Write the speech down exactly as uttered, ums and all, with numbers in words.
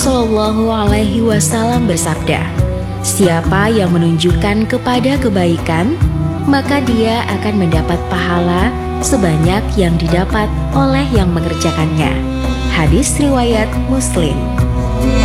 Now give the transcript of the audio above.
Shallallahu Alaihi Wasallam bersabda, siapa yang menunjukkan kepada kebaikan, maka dia akan mendapat pahala sebanyak yang didapat oleh yang mengerjakannya. Hadis riwayat Muslim.